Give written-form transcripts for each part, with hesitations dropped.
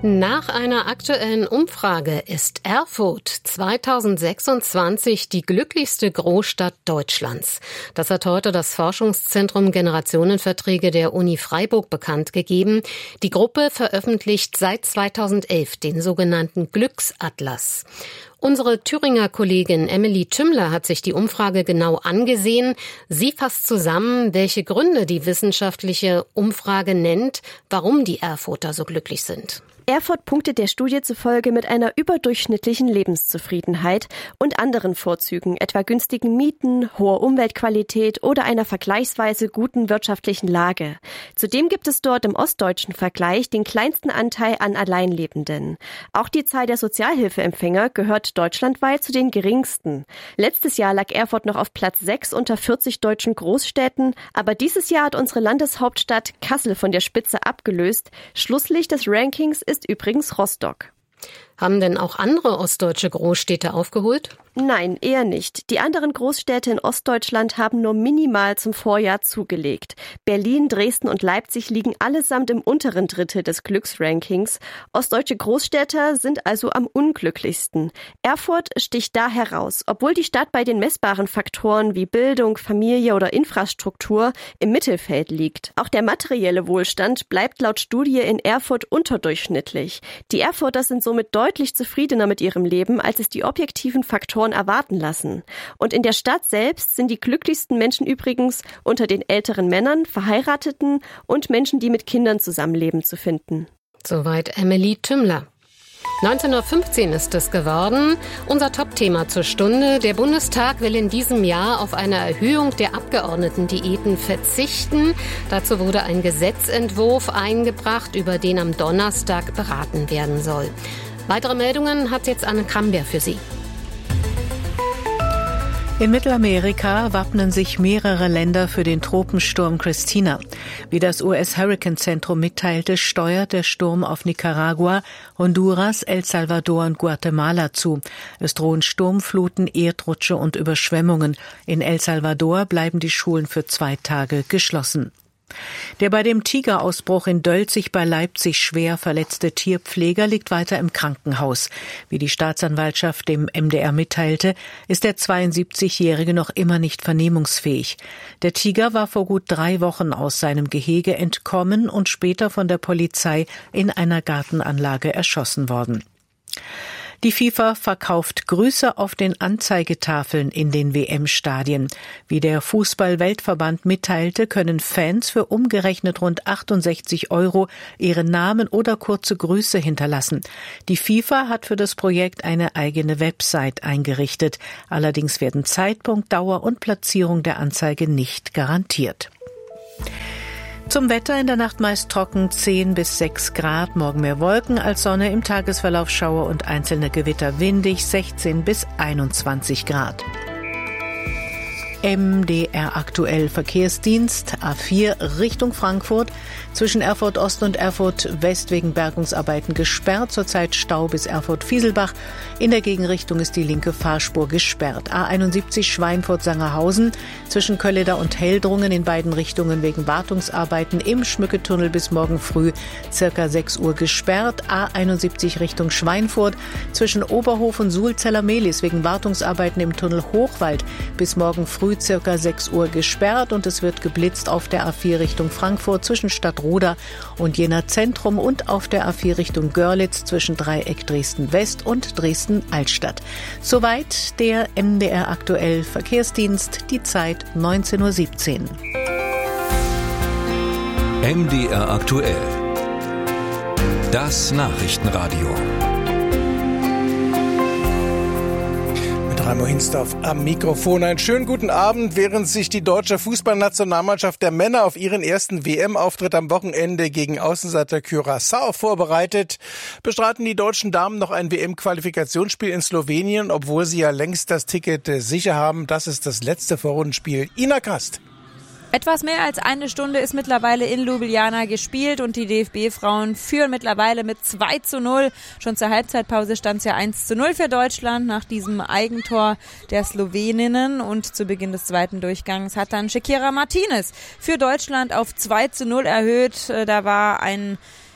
Nach einer aktuellen Umfrage ist Erfurt 2026 die glücklichste Großstadt Deutschlands. Das hat heute das Forschungszentrum Generationenverträge der Uni Freiburg bekannt gegeben. Die Gruppe veröffentlicht seit 2011 den sogenannten Glücksatlas. Unsere Thüringer Kollegin Emily Tümmler hat sich die Umfrage genau angesehen. Sie fasst zusammen, welche Gründe die wissenschaftliche Umfrage nennt, warum die Erfurter so glücklich sind. Erfurt punktet der Studie zufolge mit einer überdurchschnittlichen Lebenszufriedenheit und anderen Vorzügen, etwa günstigen Mieten, hoher Umweltqualität oder einer vergleichsweise guten wirtschaftlichen Lage. Zudem gibt es dort im ostdeutschen Vergleich den kleinsten Anteil an Alleinlebenden. Auch die Zahl der Sozialhilfeempfänger gehört deutschlandweit zu den geringsten. Letztes Jahr lag Erfurt noch auf Platz 6 unter 40 deutschen Großstädten, aber dieses Jahr hat unsere Landeshauptstadt Kassel von der Spitze abgelöst. Schlusslicht des Rankings ist übrigens Rostock. Haben denn auch andere ostdeutsche Großstädte aufgeholt? Nein, eher nicht. Die anderen Großstädte in Ostdeutschland haben nur minimal zum Vorjahr zugelegt. Berlin, Dresden und Leipzig liegen allesamt im unteren Drittel des Glücksrankings. Ostdeutsche Großstädte sind also am unglücklichsten. Erfurt sticht da heraus, obwohl die Stadt bei den messbaren Faktoren wie Bildung, Familie oder Infrastruktur im Mittelfeld liegt. Auch der materielle Wohlstand bleibt laut Studie in Erfurt unterdurchschnittlich. Die Erfurter sind somit deutlich zufriedener mit ihrem Leben, als es die objektiven Faktoren erwarten lassen. Und in der Stadt selbst sind die glücklichsten Menschen übrigens unter den älteren Männern, Verheirateten und Menschen, die mit Kindern zusammenleben, zu finden. Soweit Emily Tümmler. 19:15 Uhr ist es geworden. Unser Top-Thema zur Stunde. Der Bundestag will in diesem Jahr auf eine Erhöhung der Abgeordnetendiäten verzichten. Dazu wurde ein Gesetzentwurf eingebracht, über den am Donnerstag beraten werden soll. Weitere Meldungen hat jetzt Anne Kramberg für Sie. In Mittelamerika wappnen sich mehrere Länder für den Tropensturm Christina. Wie das US-Hurricane-Zentrum mitteilte, steuert der Sturm auf Nicaragua, Honduras, El Salvador und Guatemala zu. Es drohen Sturmfluten, Erdrutsche und Überschwemmungen. In El Salvador bleiben die Schulen für 2 Tage geschlossen. Der bei dem Tigerausbruch in Dölzig bei Leipzig schwer verletzte Tierpfleger liegt weiter im Krankenhaus. Wie die Staatsanwaltschaft dem MDR mitteilte, ist der 72-Jährige noch immer nicht vernehmungsfähig. Der Tiger war vor gut 3 Wochen aus seinem Gehege entkommen und später von der Polizei in einer Gartenanlage erschossen worden. Die FIFA verkauft Grüße auf den Anzeigetafeln in den WM-Stadien. Wie der Fußball-Weltverband mitteilte, können Fans für umgerechnet rund 68 € ihre Namen oder kurze Grüße hinterlassen. Die FIFA hat für das Projekt eine eigene Website eingerichtet. Allerdings werden Zeitpunkt, Dauer und Platzierung der Anzeige nicht garantiert. Zum Wetter: in der Nacht meist trocken, 10 bis 6 Grad, morgen mehr Wolken als Sonne, im Tagesverlauf Schauer und einzelne Gewitter, windig, 16 bis 21 Grad. MDR aktuell Verkehrsdienst, A4 Richtung Frankfurt, zwischen Erfurt Ost und Erfurt West wegen Bergungsarbeiten gesperrt, zurzeit Stau bis Erfurt-Fieselbach. In der Gegenrichtung ist die linke Fahrspur gesperrt. A71 Schweinfurt-Sangerhausen, zwischen Kölleda und Heldrungen in beiden Richtungen wegen Wartungsarbeiten im Schmücketunnel bis morgen früh circa 6 Uhr gesperrt. A71 Richtung Schweinfurt, zwischen Oberhof und Sulzeller-Mehlis wegen Wartungsarbeiten im Tunnel Hochwald bis morgen früh circa 6 Uhr gesperrt, und es wird geblitzt auf der A4 Richtung Frankfurt zwischen Stadtroda und Jena Zentrum und auf der A4 Richtung Görlitz zwischen Dreieck Dresden-West und Dresden-Altstadt. Soweit der MDR aktuell Verkehrsdienst, die Zeit 19:17 Uhr. MDR aktuell. Das Nachrichtenradio. Raimo Hinsdorf am Mikrofon. Einen schönen guten Abend. Während sich die deutsche Fußballnationalmannschaft der Männer auf ihren ersten WM-Auftritt am Wochenende gegen Außenseiter Curaçao vorbereitet, bestreiten die deutschen Damen noch ein WM-Qualifikationsspiel in Slowenien, obwohl sie ja längst das Ticket sicher haben. Das ist das letzte Vorrundenspiel. Ina Kast. Etwas mehr als eine Stunde ist mittlerweile in Ljubljana gespielt und die DFB-Frauen führen mittlerweile mit 2:0. Schon zur Halbzeitpause stand es ja 1:0 für Deutschland nach diesem Eigentor der Sloweninnen, und zu Beginn des zweiten Durchgangs hat dann Shakira Martinez für Deutschland auf 2:0 erhöht. Da war ein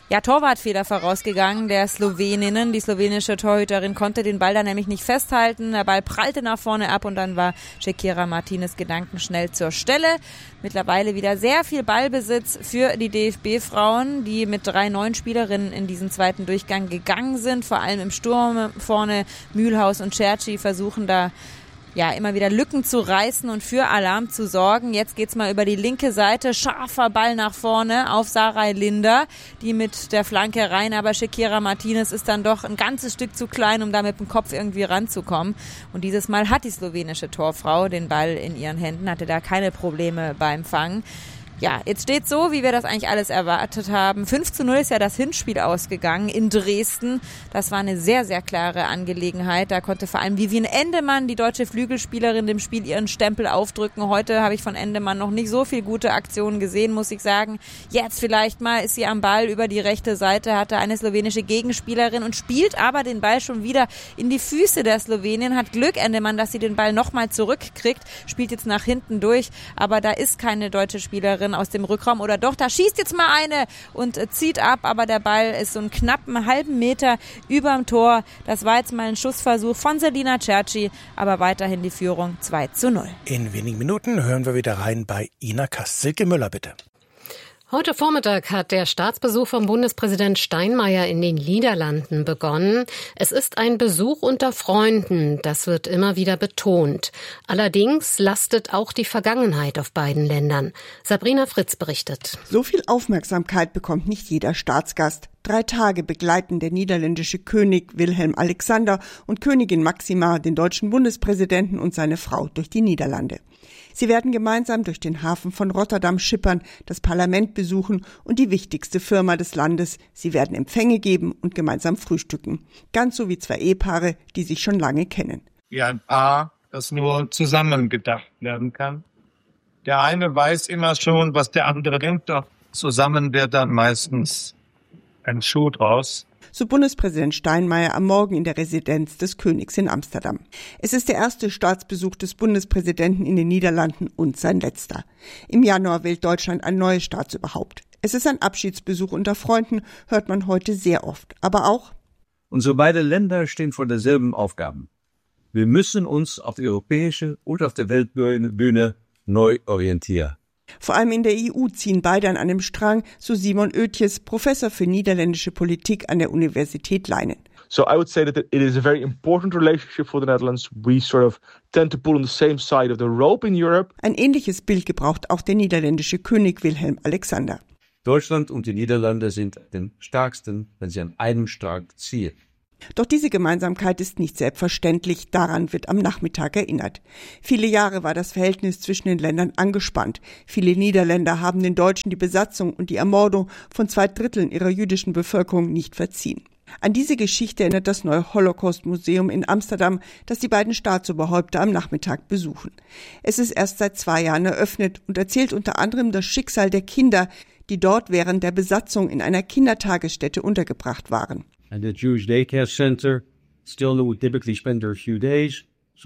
Torwartfehler vorausgegangen der Sloweninnen. Die slowenische Torhüterin konnte den Ball dann nämlich nicht festhalten. Der Ball prallte nach vorne ab und dann war Shakira Martinez gedankenschnell zur Stelle. Mittlerweile wieder sehr viel Ballbesitz für die DFB-Frauen, die mit 3 neuen Spielerinnen in diesen zweiten Durchgang gegangen sind. Vor allem im Sturm vorne Mühlhaus und Cerci versuchen da immer wieder Lücken zu reißen und für Alarm zu sorgen. Jetzt geht's mal über die linke Seite. Scharfer Ball nach vorne auf Saray Linder, die mit der Flanke rein. Aber Shakira Martinez ist dann doch ein ganzes Stück zu klein, um da mit dem Kopf irgendwie ranzukommen. Und dieses Mal hat die slowenische Torfrau den Ball in ihren Händen, hatte da keine Probleme beim Fangen. Ja, jetzt steht so, wie wir das eigentlich alles erwartet haben. 5:0 ist ja das Hinspiel ausgegangen in Dresden. Das war eine sehr, sehr klare Angelegenheit. Da konnte vor allem Vivian Endemann, die deutsche Flügelspielerin, dem Spiel ihren Stempel aufdrücken. Heute habe ich von Endemann noch nicht so viel gute Aktionen gesehen, muss ich sagen. Jetzt vielleicht mal ist sie am Ball über die rechte Seite, hatte eine slowenische Gegenspielerin und spielt aber den Ball schon wieder in die Füße der Slowenin. Hat Glück, Endemann, dass sie den Ball nochmal zurückkriegt. Spielt jetzt nach hinten durch, aber da ist keine deutsche Spielerin aus dem Rückraum oder doch, da schießt jetzt mal eine und zieht ab, aber der Ball ist so einen knappen halben Meter überm Tor. Das war jetzt mal ein Schussversuch von Selina Cerci, aber weiterhin die Führung 2:0. In wenigen Minuten hören wir wieder rein bei Ina Kast. Silke Müller, bitte. Heute Vormittag hat der Staatsbesuch von Bundespräsident Steinmeier in den Niederlanden begonnen. Es ist ein Besuch unter Freunden, das wird immer wieder betont. Allerdings lastet auch die Vergangenheit auf beiden Ländern. Sabrina Fritz berichtet. So viel Aufmerksamkeit bekommt nicht jeder Staatsgast. 3 Tage begleiten der niederländische König Wilhelm Alexander und Königin Máxima den deutschen Bundespräsidenten und seine Frau durch die Niederlande. Sie werden gemeinsam durch den Hafen von Rotterdam schippern, das Parlament besuchen und die wichtigste Firma des Landes. Sie werden Empfänge geben und gemeinsam frühstücken. Ganz so wie 2 Ehepaare, die sich schon lange kennen. Wie ein Paar, das nur zusammen gedacht werden kann. Der eine weiß immer schon, was der andere denkt, doch zusammen wird dann meistens ein Schuh draus. So Bundespräsident Steinmeier am Morgen in der Residenz des Königs in Amsterdam. Es ist der erste Staatsbesuch des Bundespräsidenten in den Niederlanden und sein letzter. Im Januar wählt Deutschland ein neues Staatsoberhaupt. Es ist ein Abschiedsbesuch unter Freunden, hört man heute sehr oft. Aber auch: Unsere beiden Länder stehen vor derselben Aufgaben. Wir müssen uns auf der europäischen und auf der Weltbühne neu orientieren. Vor allem in der EU ziehen beide an einem Strang, so Simon Oetjes, Professor für niederländische Politik an der Universität Leiden. So I would say that it is a very important relationship for the Netherlands. We sort of tend to pull on the same side of the rope in Europe. Ein ähnliches Bild gebraucht auch der niederländische König Wilhelm Alexander. Deutschland und die Niederlande sind den stärksten, wenn sie an einem Strang ziehen. Doch diese Gemeinsamkeit ist nicht selbstverständlich, daran wird am Nachmittag erinnert. Viele Jahre war das Verhältnis zwischen den Ländern angespannt. Viele Niederländer haben den Deutschen die Besatzung und die Ermordung von 2/3 ihrer jüdischen Bevölkerung nicht verziehen. An diese Geschichte erinnert das neue Holocaust-Museum in Amsterdam, das die beiden Staatsoberhäupter am Nachmittag besuchen. Es ist erst seit 2 Jahren eröffnet und erzählt unter anderem das Schicksal der Kinder, die dort während der Besatzung in einer Kindertagesstätte untergebracht waren. And the Jewish daycare center still would typically spend a few days.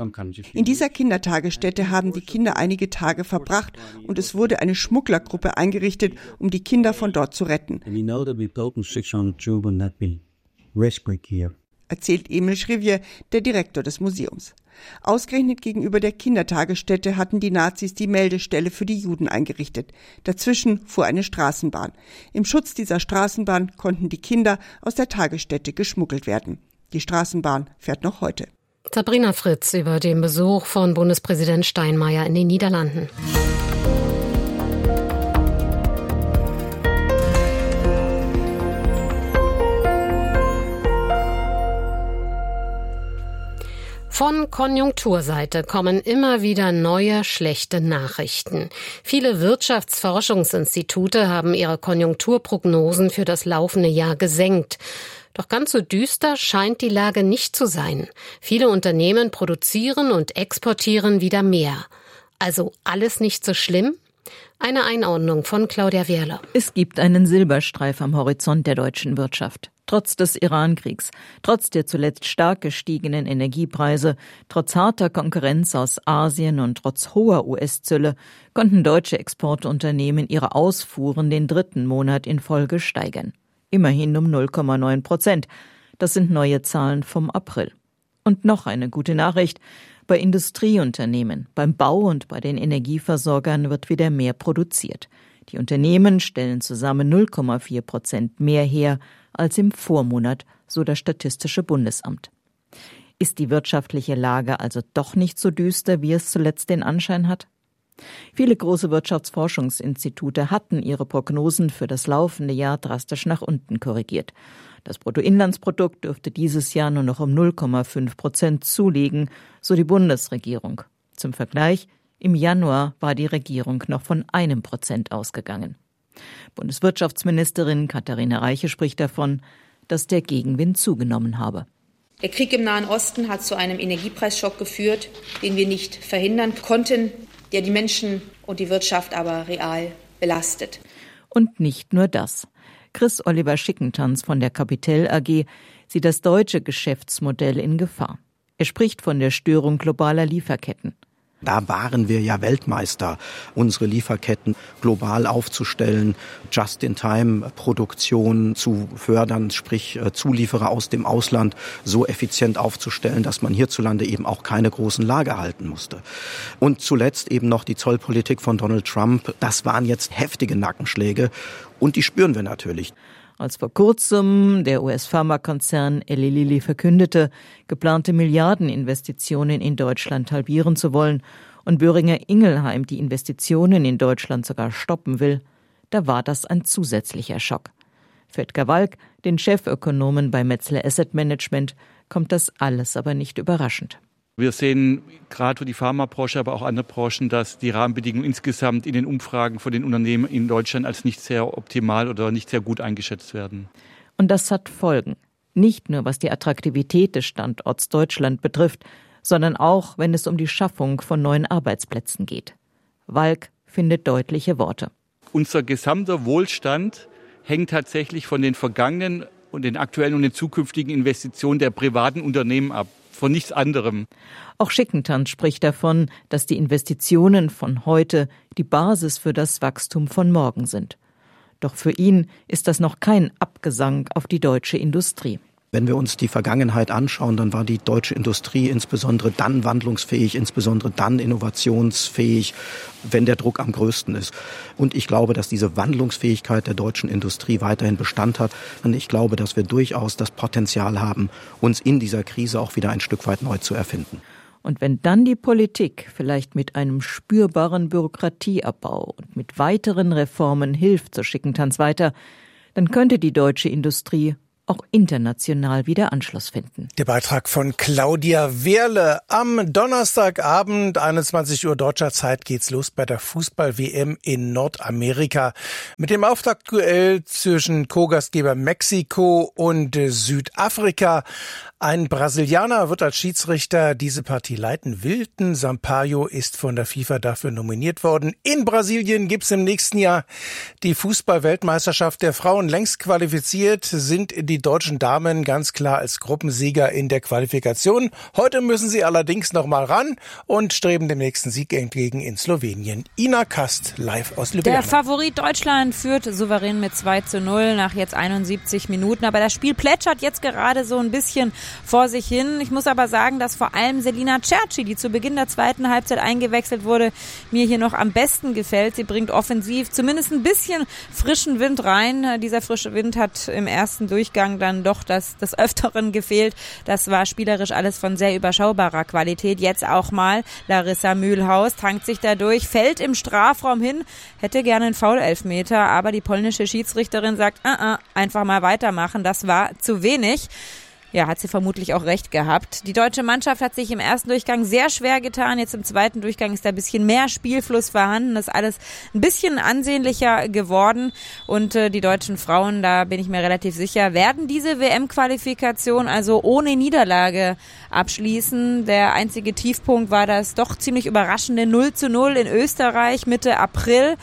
In dieser Kindertagesstätte haben die Kinder einige Tage verbracht und es wurde eine Schmugglergruppe eingerichtet, um die Kinder von dort zu retten. Erzählt Emil Schrivier, der Direktor des Museums. Ausgerechnet gegenüber der Kindertagesstätte hatten die Nazis die Meldestelle für die Juden eingerichtet. Dazwischen fuhr eine Straßenbahn. Im Schutz dieser Straßenbahn konnten die Kinder aus der Tagesstätte geschmuggelt werden. Die Straßenbahn fährt noch heute. Sabrina Fritz über den Besuch von Bundespräsident Steinmeier in den Niederlanden. Von Konjunkturseite kommen immer wieder neue, schlechte Nachrichten. Viele Wirtschaftsforschungsinstitute haben ihre Konjunkturprognosen für das laufende Jahr gesenkt. Doch ganz so düster scheint die Lage nicht zu sein. Viele Unternehmen produzieren und exportieren wieder mehr. Also alles nicht so schlimm? Eine Einordnung von Claudia Wehrle. Es gibt einen Silberstreif am Horizont der deutschen Wirtschaft. Trotz des Iran-Kriegs, trotz der zuletzt stark gestiegenen Energiepreise, trotz harter Konkurrenz aus Asien und trotz hoher US-Zölle konnten deutsche Exportunternehmen ihre Ausfuhren den 3. Monat in Folge steigern. immerhin um 0,9%. Das sind neue Zahlen vom April. Und noch eine gute Nachricht. Bei Industrieunternehmen, beim Bau und bei den Energieversorgern wird wieder mehr produziert. Die Unternehmen stellen zusammen 0,4% mehr her als im Vormonat, so das Statistische Bundesamt. Ist die wirtschaftliche Lage also doch nicht so düster, wie es zuletzt den Anschein hat? Viele große Wirtschaftsforschungsinstitute hatten ihre Prognosen für das laufende Jahr drastisch nach unten korrigiert. Das Bruttoinlandsprodukt dürfte dieses Jahr nur noch um 0,5% zulegen, so die Bundesregierung. Zum Vergleich, im Januar war die Regierung noch von 1% ausgegangen. Bundeswirtschaftsministerin Katharina Reiche spricht davon, dass der Gegenwind zugenommen habe. Der Krieg im Nahen Osten hat zu einem Energiepreisschock geführt, den wir nicht verhindern konnten, der die Menschen und die Wirtschaft aber real belastet. Und nicht nur das. Chris Oliver Schickentanz von der Capital AG sieht das deutsche Geschäftsmodell in Gefahr. Er spricht von der Störung globaler Lieferketten. Da waren wir ja Weltmeister, unsere Lieferketten global aufzustellen, Just-in-Time-Produktion zu fördern, sprich Zulieferer aus dem Ausland so effizient aufzustellen, dass man hierzulande eben auch keine großen Lager halten musste. Und zuletzt eben noch die Zollpolitik von Donald Trump. Das waren jetzt heftige Nackenschläge und die spüren wir natürlich. Als vor kurzem der US-Pharmakonzern Eli Lilly verkündete, geplante Milliardeninvestitionen in Deutschland halbieren zu wollen und Boehringer Ingelheim die Investitionen in Deutschland sogar stoppen will, da war das ein zusätzlicher Schock. Für Edgar Walk, den Chefökonomen bei Metzler Asset Management, kommt das alles aber nicht überraschend. Wir sehen gerade für die Pharmabranche, aber auch andere Branchen, dass die Rahmenbedingungen insgesamt in den Umfragen von den Unternehmen in Deutschland als nicht sehr optimal oder nicht sehr gut eingeschätzt werden. Und das hat Folgen. Nicht nur was die Attraktivität des Standorts Deutschland betrifft, sondern auch, wenn es um die Schaffung von neuen Arbeitsplätzen geht. Walk findet deutliche Worte. Unser gesamter Wohlstand hängt tatsächlich von den vergangenen und den aktuellen und den zukünftigen Investitionen der privaten Unternehmen ab. Von nichts anderem. Auch Schickentanz spricht davon, dass die Investitionen von heute die Basis für das Wachstum von morgen sind. Doch für ihn ist das noch kein Abgesang auf die deutsche Industrie. Wenn wir uns die Vergangenheit anschauen, dann war die deutsche Industrie insbesondere dann wandlungsfähig, insbesondere dann innovationsfähig, wenn der Druck am größten ist. Und ich glaube, dass diese Wandlungsfähigkeit der deutschen Industrie weiterhin Bestand hat. Und ich glaube, dass wir durchaus das Potenzial haben, uns in dieser Krise auch wieder ein Stück weit neu zu erfinden. Und wenn dann die Politik vielleicht mit einem spürbaren Bürokratieabbau und mit weiteren Reformen hilft, so Schickentanz weiter, dann könnte die deutsche Industrie auch international wieder Anschluss finden. Der Beitrag von Claudia Wehrle. Am Donnerstagabend, 21 Uhr deutscher Zeit, geht's los bei der Fußball-WM in Nordamerika mit dem Auftaktduell zwischen Co-Gastgeber Mexiko und Südafrika. Ein Brasilianer wird als Schiedsrichter diese Partie leiten. Wilton Sampaio ist von der FIFA dafür nominiert worden. In Brasilien gibt's im nächsten Jahr die Fußball-Weltmeisterschaft der Frauen. Längst qualifiziert sind die deutschen Damen ganz klar als Gruppensieger in der Qualifikation. Heute müssen sie allerdings noch mal ran und streben dem nächsten Sieg entgegen in Slowenien. Ina Kast live aus Ljubljana. Der Favorit Deutschland führt souverän mit 2:0 nach jetzt 71 Minuten. Aber das Spiel plätschert jetzt gerade so ein bisschen vor sich hin. Ich muss aber sagen, dass vor allem Selina Cerci, die zu Beginn der zweiten Halbzeit eingewechselt wurde, mir hier noch am besten gefällt. Sie bringt offensiv zumindest ein bisschen frischen Wind rein. Dieser frische Wind hat im ersten Durchgang dann doch des Öfteren gefehlt. Das war spielerisch alles von sehr überschaubarer Qualität. Jetzt auch mal Larissa Mühlhaus tankt sich dadurch, fällt im Strafraum hin, hätte gerne einen Foul-Elfmeter, aber die polnische Schiedsrichterin sagt, einfach mal weitermachen, das war zu wenig. Ja, hat sie vermutlich auch recht gehabt. Die deutsche Mannschaft hat sich im ersten Durchgang sehr schwer getan. Jetzt im zweiten Durchgang ist da ein bisschen mehr Spielfluss vorhanden. Das ist alles ein bisschen ansehnlicher geworden. Und die deutschen Frauen, da bin ich mir relativ sicher, werden diese WM-Qualifikation also ohne Niederlage abschließen. Der einzige Tiefpunkt war das doch ziemlich überraschende 0:0 in Österreich Mitte April.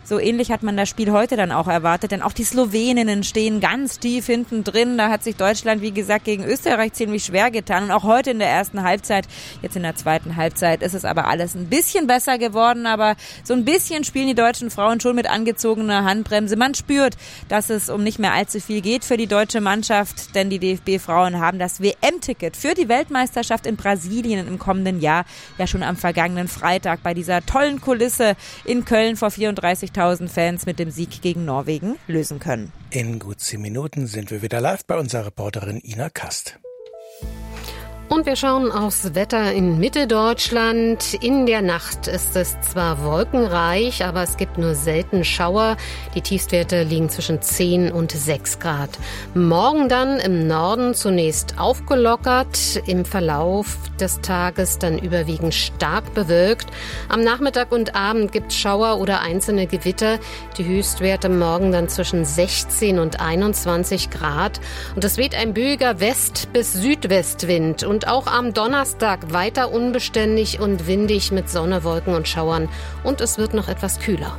So ähnlich hat man das Spiel heute dann auch erwartet, denn auch die Sloweninnen stehen ganz tief hinten drin. Da hat sich Deutschland, wie gesagt, gegen Österreich ziemlich schwer getan. Und auch heute in der ersten Halbzeit, jetzt in der zweiten Halbzeit, ist es aber alles ein bisschen besser geworden. Aber so ein bisschen spielen die deutschen Frauen schon mit angezogener Handbremse. Man spürt, dass es um nicht mehr allzu viel geht für die deutsche Mannschaft, denn die DFB-Frauen haben das WM-Ticket für die Weltmeisterschaft in Brasilien im kommenden Jahr ja schon am vergangenen Freitag bei dieser tollen Kulisse in Köln vor 34.000 Fans mit dem Sieg gegen Norwegen lösen können. In gut 10 Minuten sind wir wieder live bei unserer Reporterin Ina Kast. Und wir schauen aufs Wetter in Mitteldeutschland. In der Nacht ist es zwar wolkenreich, aber es gibt nur selten Schauer. Die Tiefstwerte liegen zwischen 10 und 6 Grad. Morgen dann im Norden zunächst aufgelockert, im Verlauf des Tages dann überwiegend stark bewölkt. Am Nachmittag und Abend gibt es Schauer oder einzelne Gewitter. Die Höchstwerte morgen dann zwischen 16 und 21 Grad. Und es weht ein böiger West- bis Südwestwind. Und auch am Donnerstag weiter unbeständig und windig mit Sonne, Wolken und Schauern. Und es wird noch etwas kühler.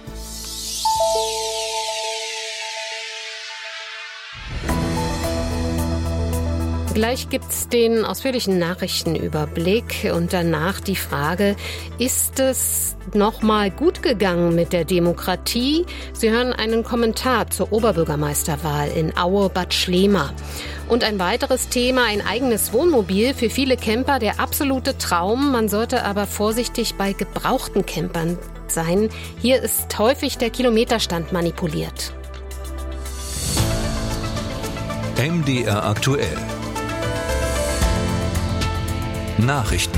Gleich gibt's den ausführlichen Nachrichtenüberblick und danach die Frage, ist es nochmal gut gegangen mit der Demokratie? Sie hören einen Kommentar zur Oberbürgermeisterwahl in Aue-Bad Schlema. Und ein weiteres Thema, ein eigenes Wohnmobil, für viele Camper der absolute Traum. Man sollte aber vorsichtig bei gebrauchten Campern sein. Hier ist häufig der Kilometerstand manipuliert. MDR aktuell. Nachrichten.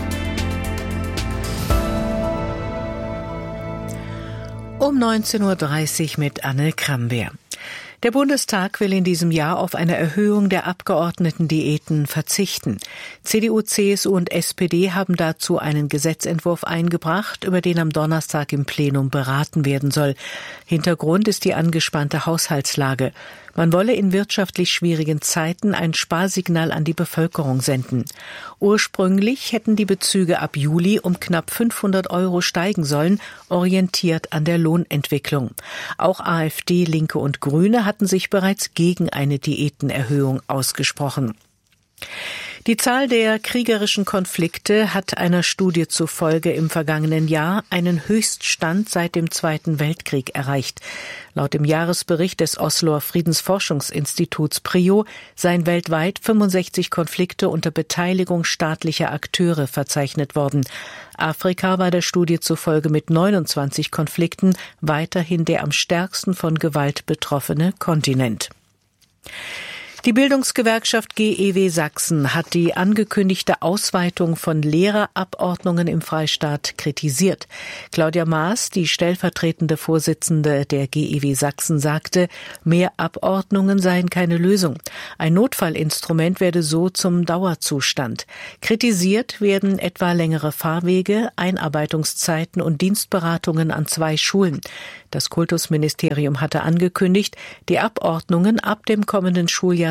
Um 19.30 Uhr mit Anne Krambeer. Der Bundestag will in diesem Jahr auf eine Erhöhung der Abgeordnetendiäten verzichten. CDU, CSU und SPD haben dazu einen Gesetzentwurf eingebracht, über den am Donnerstag im Plenum beraten werden soll. Hintergrund ist die angespannte Haushaltslage. Man wolle in wirtschaftlich schwierigen Zeiten ein Sparsignal an die Bevölkerung senden. Ursprünglich hätten die Bezüge ab Juli um knapp 500 € steigen sollen, orientiert an der Lohnentwicklung. Auch AfD, Linke und Grüne hatten sich bereits gegen eine Diätenerhöhung ausgesprochen. Die Zahl der kriegerischen Konflikte hat einer Studie zufolge im vergangenen Jahr einen Höchststand seit dem Zweiten Weltkrieg erreicht. Laut dem Jahresbericht des Osloer Friedensforschungsinstituts PRIO seien weltweit 65 Konflikte unter Beteiligung staatlicher Akteure verzeichnet worden. Afrika war der Studie zufolge mit 29 Konflikten weiterhin der am stärksten von Gewalt betroffene Kontinent. Die Bildungsgewerkschaft GEW Sachsen hat die angekündigte Ausweitung von Lehrerabordnungen im Freistaat kritisiert. Claudia Maas, die stellvertretende Vorsitzende der GEW Sachsen, sagte, mehr Abordnungen seien keine Lösung. Ein Notfallinstrument werde so zum Dauerzustand. Kritisiert werden etwa längere Fahrwege, Einarbeitungszeiten und Dienstberatungen an 2 Schulen. Das Kultusministerium hatte angekündigt, die Abordnungen ab dem kommenden Schuljahr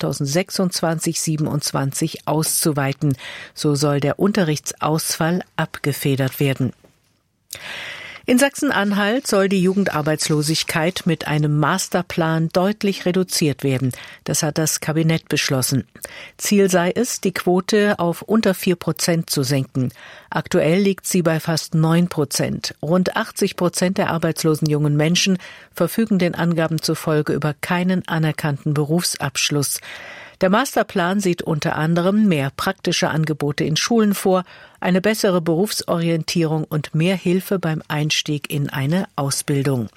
2026/27 auszuweiten. So soll der Unterrichtsausfall abgefedert werden. In Sachsen-Anhalt soll die Jugendarbeitslosigkeit mit einem Masterplan deutlich reduziert werden. Das hat das Kabinett beschlossen. Ziel sei es, die Quote auf unter 4% zu senken. Aktuell liegt sie bei fast 9%. Rund 80% der arbeitslosen jungen Menschen verfügen den Angaben zufolge über keinen anerkannten Berufsabschluss. Der Masterplan sieht unter anderem mehr praktische Angebote in Schulen vor, eine bessere Berufsorientierung und mehr Hilfe beim Einstieg in eine Ausbildung.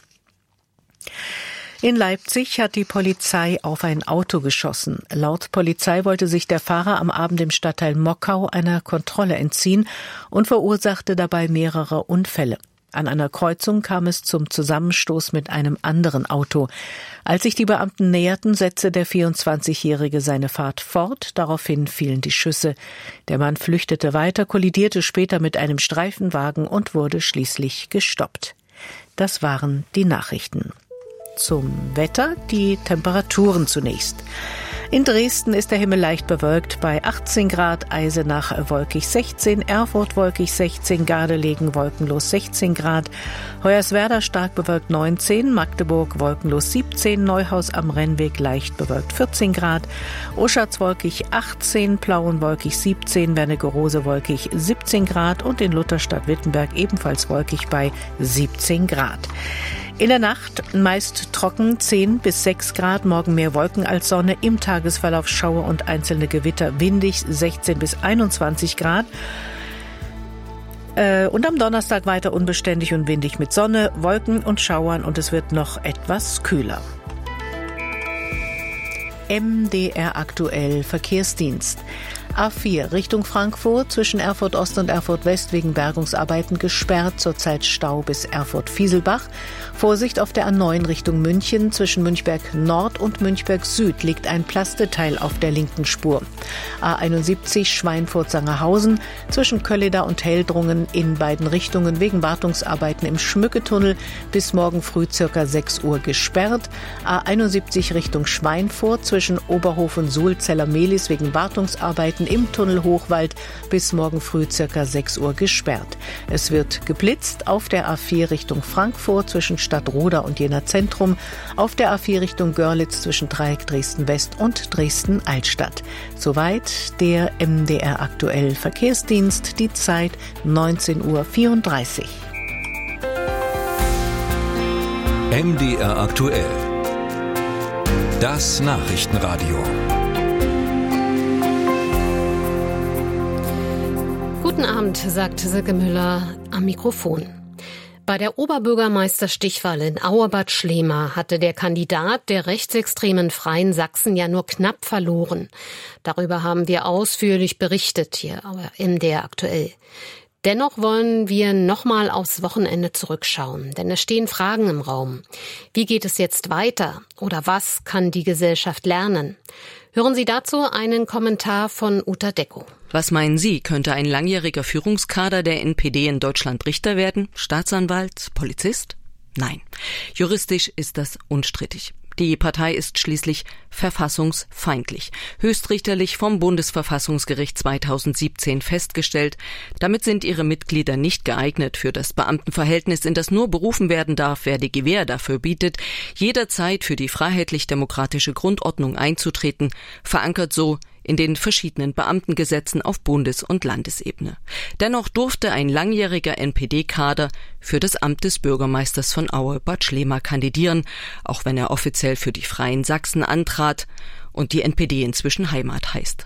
In Leipzig hat die Polizei auf ein Auto geschossen. Laut Polizei wollte sich der Fahrer am Abend im Stadtteil Mockau einer Kontrolle entziehen und verursachte dabei mehrere Unfälle. An einer Kreuzung kam es zum Zusammenstoß mit einem anderen Auto. Als sich die Beamten näherten, setzte der 24-Jährige seine Fahrt fort. Daraufhin fielen die Schüsse. Der Mann flüchtete weiter, kollidierte später mit einem Streifenwagen und wurde schließlich gestoppt. Das waren die Nachrichten. Zum Wetter die Temperaturen zunächst. In Dresden ist der Himmel leicht bewölkt bei 18 Grad, Eisenach wolkig 16, Erfurt wolkig 16, Gardelegen wolkenlos 16 Grad, Hoyerswerda stark bewölkt 19, Magdeburg wolkenlos 17, Neuhaus am Rennweg leicht bewölkt 14 Grad, Oschatz wolkig 18, Plauen wolkig 17, Wernigerode wolkig 17 Grad und in Lutherstadt-Wittenberg ebenfalls wolkig bei 17 Grad. In der Nacht meist trocken 10 bis 6 Grad, morgen mehr Wolken als Sonne, im Tagesverlauf Schauer und einzelne Gewitter, windig 16 bis 21 Grad. Und am Donnerstag weiter unbeständig und windig mit Sonne, Wolken und Schauern und es wird noch etwas kühler. MDR aktuell Verkehrsdienst. A4 Richtung Frankfurt zwischen Erfurt Ost und Erfurt West wegen Bergungsarbeiten gesperrt, zurzeit Stau bis Erfurt-Fieselbach. Vorsicht auf der A9 Richtung München, zwischen Münchberg Nord und Münchberg Süd liegt ein Plasteteil auf der linken Spur. A71 Schweinfurt-Sangerhausen, zwischen Kölleda und Heldrungen in beiden Richtungen wegen Wartungsarbeiten im Schmücketunnel bis morgen früh ca. 6 Uhr gesperrt. A71 Richtung Schweinfurt, zwischen Oberhof und Suhl-Zeller-Mehlis wegen Wartungsarbeiten im Tunnel Hochwald bis morgen früh ca. 6 Uhr gesperrt. Es wird geblitzt auf der A4 Richtung Frankfurt zwischen Stadtroda und Jena Zentrum, auf der A4 Richtung Görlitz zwischen Dreieck Dresden-West und Dresden-Altstadt. Soweit der MDR aktuell Verkehrsdienst, die Zeit 19:34 Uhr. MDR aktuell. Das Nachrichtenradio. Guten Abend, sagt Silke Müller am Mikrofon. Bei der Oberbürgermeisterstichwahl in Auerbad Schlema hatte der Kandidat der rechtsextremen Freien Sachsen ja nur knapp verloren. Darüber haben wir ausführlich berichtet hier im MDR aktuell. Dennoch wollen wir nochmal aufs Wochenende zurückschauen, denn es stehen Fragen im Raum. Wie geht es jetzt weiter? Oder was kann die Gesellschaft lernen? Hören Sie dazu einen Kommentar von Uta Decko. Was meinen Sie, könnte ein langjähriger Führungskader der NPD in Deutschland Richter werden? Staatsanwalt? Polizist? Nein. Juristisch ist das unstrittig. Die Partei ist schließlich verfassungsfeindlich. Höchstrichterlich vom Bundesverfassungsgericht 2017 festgestellt. Damit sind ihre Mitglieder nicht geeignet für das Beamtenverhältnis, in das nur berufen werden darf, wer die Gewähr dafür bietet, jederzeit für die freiheitlich-demokratische Grundordnung einzutreten, verankert so in den verschiedenen Beamtengesetzen auf Bundes- und Landesebene. Dennoch durfte ein langjähriger NPD-Kader für das Amt des Bürgermeisters von Auerbad Schlema kandidieren, auch wenn er offiziell für die Freien Sachsen antrat und die NPD inzwischen Heimat heißt.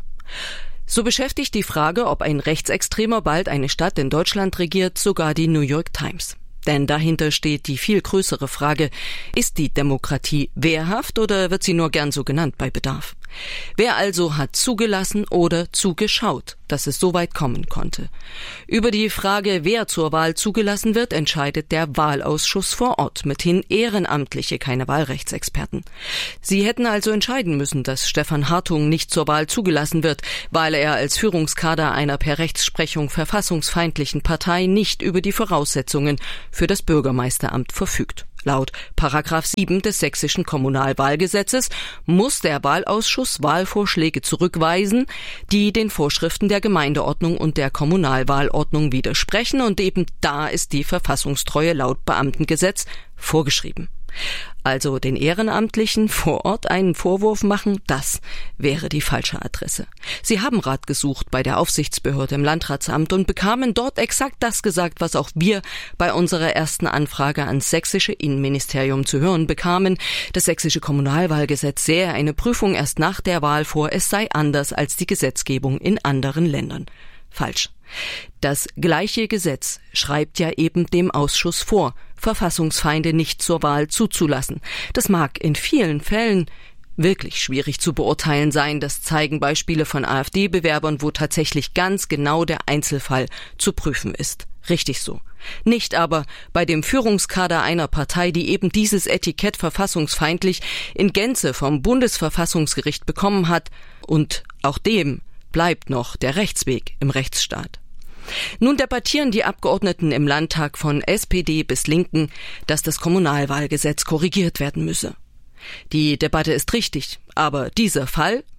So beschäftigt die Frage, ob ein Rechtsextremer bald eine Stadt in Deutschland regiert, sogar die New York Times. Denn dahinter steht die viel größere Frage, ist die Demokratie wehrhaft oder wird sie nur gern so genannt bei Bedarf? Wer also hat zugelassen oder zugeschaut, dass es so weit kommen konnte? Über die Frage, wer zur Wahl zugelassen wird, entscheidet der Wahlausschuss vor Ort, mithin Ehrenamtliche, keine Wahlrechtsexperten. Sie hätten also entscheiden müssen, dass Stefan Hartung nicht zur Wahl zugelassen wird, weil er als Führungskader einer per Rechtsprechung verfassungsfeindlichen Partei nicht über die Voraussetzungen für das Bürgermeisteramt verfügt. Laut Paragraph 7 des sächsischen Kommunalwahlgesetzes muss der Wahlausschuss Wahlvorschläge zurückweisen, die den Vorschriften der Gemeindeordnung und der Kommunalwahlordnung widersprechen, und eben da ist die Verfassungstreue laut Beamtengesetz vorgeschrieben. Also den Ehrenamtlichen vor Ort einen Vorwurf machen, das wäre die falsche Adresse. Sie haben Rat gesucht bei der Aufsichtsbehörde im Landratsamt und bekamen dort exakt das gesagt, was auch wir bei unserer ersten Anfrage ans sächsische Innenministerium zu hören bekamen. Das sächsische Kommunalwahlgesetz sähe eine Prüfung erst nach der Wahl vor, es sei anders als die Gesetzgebung in anderen Ländern. Falsch. Das gleiche Gesetz schreibt ja eben dem Ausschuss vor, Verfassungsfeinde nicht zur Wahl zuzulassen. Das mag in vielen Fällen wirklich schwierig zu beurteilen sein. Das zeigen Beispiele von AfD-Bewerbern, wo tatsächlich ganz genau der Einzelfall zu prüfen ist. Richtig so. Nicht aber bei dem Führungskader einer Partei, die eben dieses Etikett verfassungsfeindlich in Gänze vom Bundesverfassungsgericht bekommen hat, und auch dem bleibt noch der Rechtsweg im Rechtsstaat. Nun debattieren die Abgeordneten im Landtag von SPD bis Linken, dass das Kommunalwahlgesetz korrigiert werden müsse. Die Debatte ist richtig, aber dieser Fall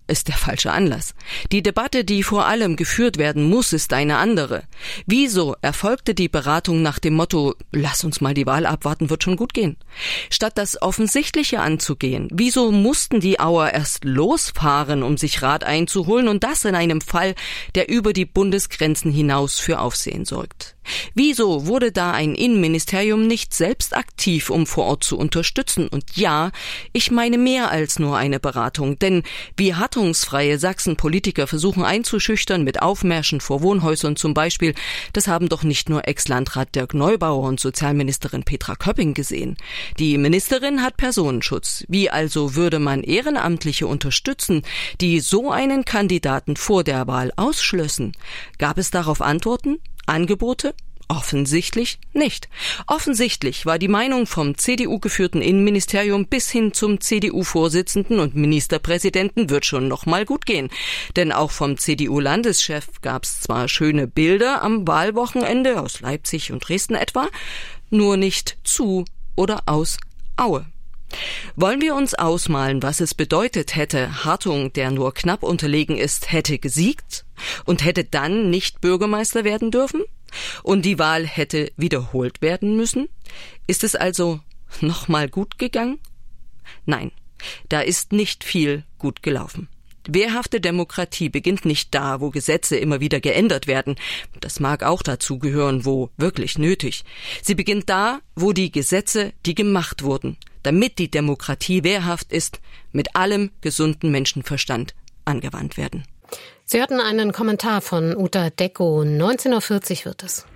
ist der falsche Anlass. Die Debatte, die vor allem geführt werden muss, ist eine andere. Wieso erfolgte die Beratung nach dem Motto, lass uns mal die Wahl abwarten, wird schon gut gehen? Statt das Offensichtliche anzugehen, wieso mussten die Auer erst losfahren, um sich Rat einzuholen und das in einem Fall, der über die Bundesgrenzen hinaus für Aufsehen sorgt? Wieso wurde da ein Innenministerium nicht selbst aktiv, um vor Ort zu unterstützen? Und ja, ich meine mehr als nur eine Beratung, denn wie hattungsfreie Sachsen-Politiker versuchen einzuschüchtern mit Aufmärschen vor Wohnhäusern zum Beispiel, das haben doch nicht nur Ex-Landrat Dirk Neubauer und Sozialministerin Petra Köpping gesehen. Die Ministerin hat Personenschutz. Wie also würde man Ehrenamtliche unterstützen, die so einen Kandidaten vor der Wahl ausschlössen? Gab es darauf Antworten? Angebote? Offensichtlich nicht. Offensichtlich war die Meinung vom CDU-geführten Innenministerium bis hin zum CDU-Vorsitzenden und Ministerpräsidenten wird schon noch mal gut gehen. Denn auch vom CDU-Landeschef gab es zwar schöne Bilder am Wahlwochenende aus Leipzig und Dresden etwa, nur nicht zu oder aus Aue. Wollen wir uns ausmalen, was es bedeutet hätte, Hartung, der nur knapp unterlegen ist, hätte gesiegt und hätte dann nicht Bürgermeister werden dürfen? Und die Wahl hätte wiederholt werden müssen? Ist es also nochmal gut gegangen? Nein, da ist nicht viel gut gelaufen. Wehrhafte Demokratie beginnt nicht da, wo Gesetze immer wieder geändert werden. Das mag auch dazu gehören, wo wirklich nötig. Sie beginnt da, wo die Gesetze, die gemacht wurden, damit die Demokratie wehrhaft ist, mit allem gesunden Menschenverstand angewandt werden. Sie hörten einen Kommentar von Uta Decko. 19.40 Uhr wird es.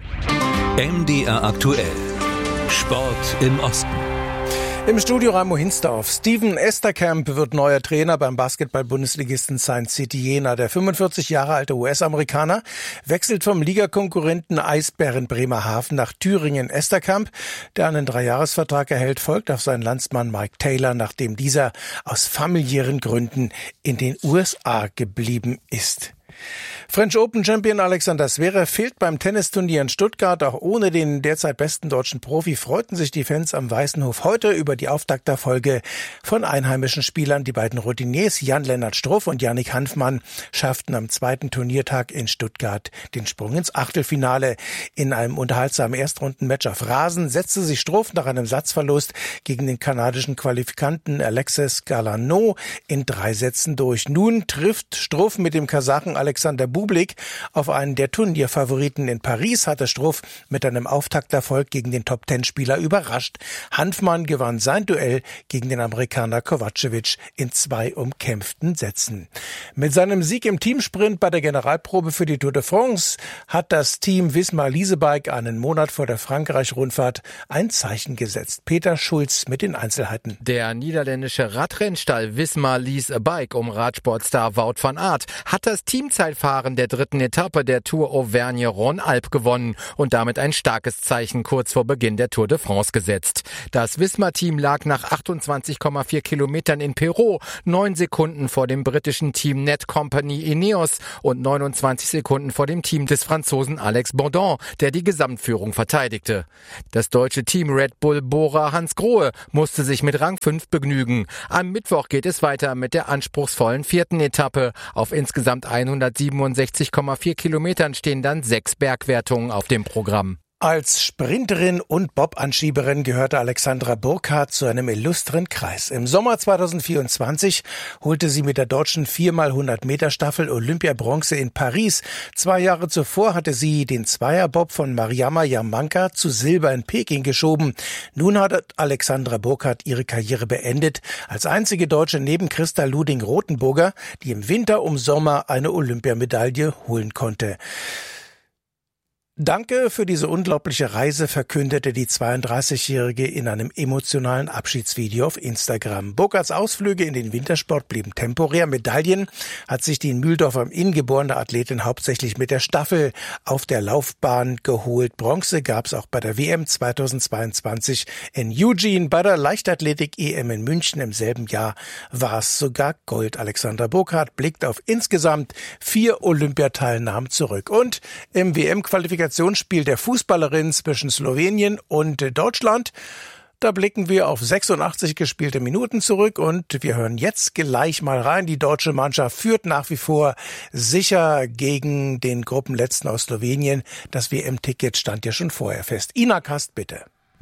MDR aktuell. Sport im Osten. Im Studio Raimo Hinsdorf. Steven Esterkamp wird neuer Trainer beim Basketball-Bundesligisten Saint City Jena. Der 45 Jahre alte US-Amerikaner wechselt vom Ligakonkurrenten Eisbären Bremerhaven nach Thüringen. Esterkamp, der einen 3-Jahres-Vertrag erhält, folgt auf seinen Landsmann Mike Taylor, nachdem dieser aus familiären Gründen in den USA geblieben ist. French Open Champion Alexander Zverev fehlt beim Tennisturnier in Stuttgart. Auch ohne den derzeit besten deutschen Profi freuten sich die Fans am Weißen Hof heute über die Auftakterfolge von einheimischen Spielern. Die beiden Routiniers Jan-Lennart Struff und Yannick Hanfmann schafften am zweiten Turniertag in Stuttgart den Sprung ins Achtelfinale. In einem unterhaltsamen Erstrundenmatch auf Rasen setzte sich Struff nach einem Satzverlust gegen den kanadischen Qualifikanten Alexis Galaneau in 3 Sätzen durch. Nun trifft Struff mit dem Kasachen Alexander Bublik auf einen der Turnierfavoriten. In Paris hatte Struff mit einem Auftakterfolg gegen den Top-10-Spieler überrascht. Hanfmann gewann sein Duell gegen den Amerikaner Kovacevic in 2 umkämpften Sätzen. Mit seinem Sieg im Teamsprint bei der Generalprobe für die Tour de France hat das Team Wismar Leasebike einen Monat vor der Frankreich-Rundfahrt ein Zeichen gesetzt. Peter Schulz mit den Einzelheiten. Der niederländische Radrennstall Wismar Leasebike um Radsportstar Wout van Aert hat das Teamzeitfahren der 3. Etappe der Tour Auvergne-Rhône-Alpes gewonnen und damit ein starkes Zeichen kurz vor Beginn der Tour de France gesetzt. Das Wismar-Team lag nach 28,4 Kilometern in Perrault 9 Sekunden vor dem britischen Team Net Company Ineos und 29 Sekunden vor dem Team des Franzosen Alex Bourdon, der die Gesamtführung verteidigte. Das deutsche Team Red Bull Bora Hansgrohe musste sich mit Rang 5 begnügen. Am Mittwoch geht es weiter mit der anspruchsvollen 4. Etappe. Auf insgesamt 167,4 Kilometern stehen dann 6 Bergwertungen auf dem Programm. Als Sprinterin und Bob-Anschieberin gehörte Alexandra Burkhardt zu einem illustren Kreis. Im Sommer 2024 holte sie mit der deutschen 4x100-Meter-Staffel Olympiabronze in Paris. 2 Jahre zuvor hatte sie den Zweierbob von Mariama Yamanka zu Silber in Peking geschoben. Nun hat Alexandra Burkhardt ihre Karriere beendet, als einzige Deutsche neben Christa Luding-Rothenburger, die im Winter um Sommer eine Olympiamedaille holen konnte. Danke für diese unglaubliche Reise, verkündete die 32-Jährige in einem emotionalen Abschiedsvideo auf Instagram. Burkhardts Ausflüge in den Wintersport blieben temporär. Medaillen hat sich die in Mühldorf am Inn geborene Athletin hauptsächlich mit der Staffel auf der Laufbahn geholt. Bronze gab es auch bei der WM 2022 in Eugene. Bei der Leichtathletik-EM in München im selben Jahr war es sogar Gold. Alexandra Burkhardt blickt auf insgesamt 4 Olympiateilnahmen zurück. Und im WM-Qualifikationsspiel der Fußballerin zwischen Slowenien und Deutschland Da blicken wir auf 86 gespielte Minuten zurück und wir hören jetzt gleich mal rein. Die deutsche Mannschaft führt nach wie vor sicher gegen den Gruppenletzten aus Slowenien. Das WM-Ticket stand ja schon vorher fest. Ina Kast, bitte.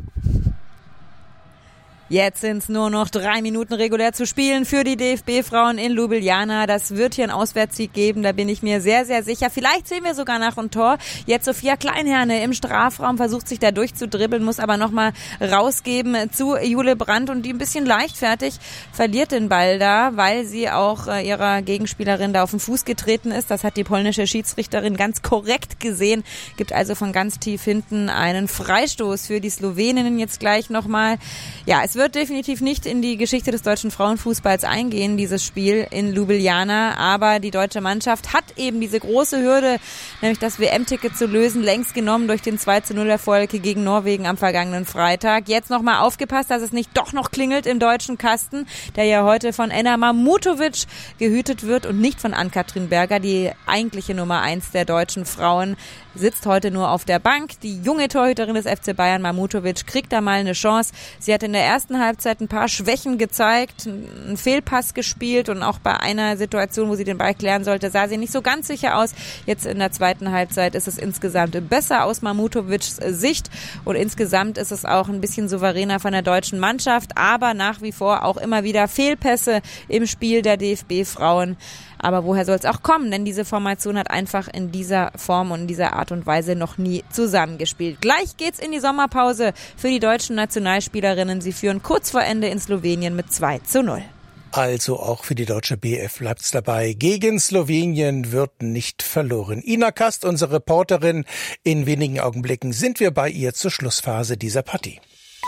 Jetzt sind es nur noch 3 Minuten regulär zu spielen für die DFB-Frauen in Ljubljana. Das wird hier einen Auswärtssieg geben, da bin ich mir sehr, sehr sicher. Vielleicht sehen wir sogar nach ein Tor. Jetzt Sophia Kleinherne im Strafraum, versucht sich da durchzudribbeln, muss aber nochmal rausgeben zu Jule Brandt und die ein bisschen leichtfertig verliert den Ball da, weil sie auch ihrer Gegenspielerin da auf den Fuß getreten ist. Das hat die polnische Schiedsrichterin ganz korrekt gesehen. Gibt also von ganz tief hinten einen Freistoß für die Sloweninnen jetzt gleich nochmal. Ja, es wird definitiv nicht in die Geschichte des deutschen Frauenfußballs eingehen, dieses Spiel in Ljubljana, aber die deutsche Mannschaft hat eben diese große Hürde, nämlich das WM-Ticket zu lösen, längst genommen durch den 2-0-Erfolg gegen Norwegen am vergangenen Freitag. Jetzt nochmal aufgepasst, dass es nicht doch noch klingelt im deutschen Kasten, der ja heute von Enna Mamutovic gehütet wird und nicht von Ann-Kathrin Berger, die eigentliche Nummer 1 der deutschen Frauen. Sitzt heute nur auf der Bank. Die junge Torhüterin des FC Bayern, Mamutovic, kriegt da mal eine Chance. Sie hat in der ersten Halbzeit ein paar Schwächen gezeigt, einen Fehlpass gespielt und auch bei einer Situation, wo sie den Ball klären sollte, sah sie nicht so ganz sicher aus. Jetzt in der zweiten Halbzeit ist es insgesamt besser aus Mamutovics Sicht und insgesamt ist es auch ein bisschen souveräner von der deutschen Mannschaft, aber nach wie vor auch immer wieder Fehlpässe im Spiel der DFB-Frauen. Aber woher soll es auch kommen? Denn diese Formation hat einfach in dieser Form und in dieser Art und Weise noch nie zusammengespielt. Gleich geht's in die Sommerpause für die deutschen Nationalspielerinnen. Sie führen kurz vor Ende in Slowenien mit 2-0. Also auch für die deutsche BF bleibt's dabei. Gegen Slowenien wird nicht verloren. Ina Kast, unsere Reporterin. In wenigen Augenblicken sind wir bei ihr zur Schlussphase dieser Partie.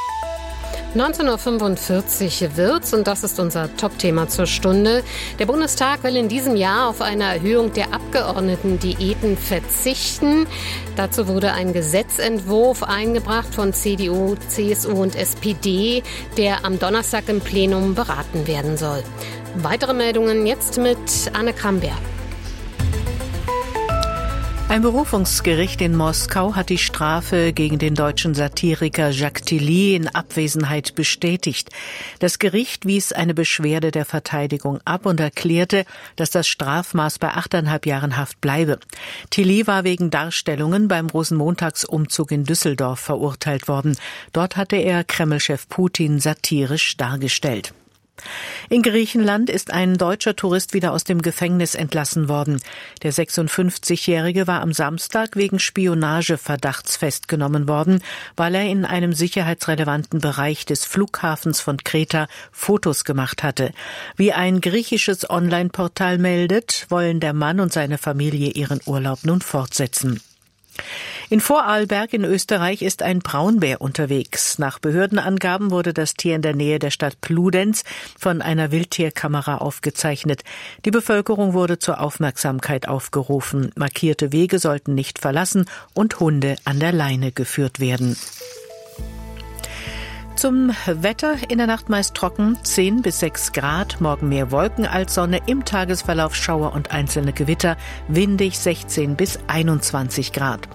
19:45 Uhr wird's und das ist unser Top-Thema zur Stunde. Der Bundestag will in diesem Jahr auf eine Erhöhung der Abgeordnetendiäten verzichten. Dazu wurde ein Gesetzentwurf eingebracht von CDU, CSU und SPD, der am Donnerstag im Plenum beraten werden soll. Weitere Meldungen jetzt mit Anne Kramberg. Ein Berufungsgericht in Moskau hat die Strafe gegen den deutschen Satiriker Jacques Tilly in Abwesenheit bestätigt. Das Gericht wies eine Beschwerde der Verteidigung ab und erklärte, dass das Strafmaß bei 8,5 Jahren Haft bleibe. Tilly war wegen Darstellungen beim Rosenmontagsumzug in Düsseldorf verurteilt worden. Dort hatte er Kreml-Chef Putin satirisch dargestellt. In Griechenland ist ein deutscher Tourist wieder aus dem Gefängnis entlassen worden. Der 56-Jährige war am Samstag wegen Spionageverdachts festgenommen worden, weil er in einem sicherheitsrelevanten Bereich des Flughafens von Kreta Fotos gemacht hatte. Wie ein griechisches Online-Portal meldet, wollen der Mann und seine Familie ihren Urlaub nun fortsetzen. In Vorarlberg in Österreich ist ein Braunbär unterwegs. Nach Behördenangaben wurde das Tier in der Nähe der Stadt Bludenz von einer Wildtierkamera aufgezeichnet. Die Bevölkerung wurde zur Aufmerksamkeit aufgerufen. Markierte Wege sollten nicht verlassen und Hunde an der Leine geführt werden. Zum Wetter: in der Nacht meist trocken, 10 bis 6 Grad, morgen mehr Wolken als Sonne, im Tagesverlauf Schauer und einzelne Gewitter, windig 16 bis 21 Grad.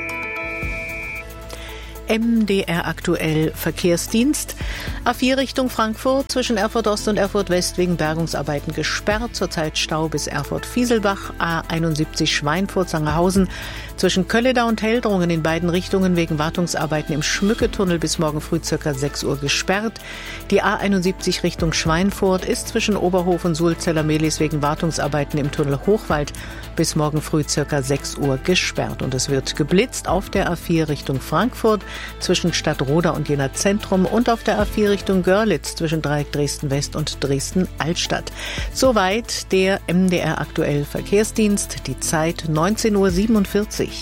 MDR aktuell Verkehrsdienst. A4 Richtung Frankfurt zwischen Erfurt Ost und Erfurt West wegen Bergungsarbeiten gesperrt. Zurzeit Stau bis Erfurt-Fieselbach. A71 Schweinfurt-Sangerhausen zwischen Kölledau und Heldrungen in beiden Richtungen wegen Wartungsarbeiten im Schmücketunnel bis morgen früh ca. 6 Uhr gesperrt. Die A71 Richtung Schweinfurt ist zwischen Oberhof und Sulzeller-Mehlis wegen Wartungsarbeiten im Tunnel Hochwald bis morgen früh ca. 6 Uhr gesperrt. Und es wird geblitzt auf der A4 Richtung Frankfurt zwischen Stadtroda und Jena Zentrum und auf der A4 Richtung Görlitz zwischen Dreieck Dresden-West und Dresden-Altstadt. Soweit der MDR aktuell Verkehrsdienst. Die Zeit 19:47 Uhr.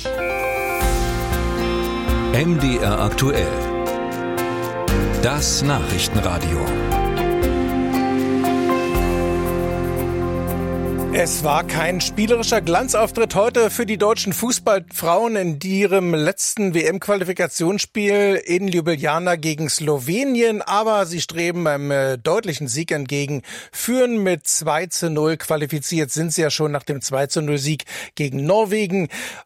MDR aktuell. Das Nachrichtenradio. Es war kein spielerischer Glanzauftritt heute für die deutschen Fußballfrauen in ihrem letzten WM-Qualifikationsspiel in Ljubljana gegen Slowenien, aber sie streben einem deutlichen Sieg entgegen, führen mit 2:0, qualifiziert sind sie ja schon nach dem 2:0 Sieg gegen Norwegen.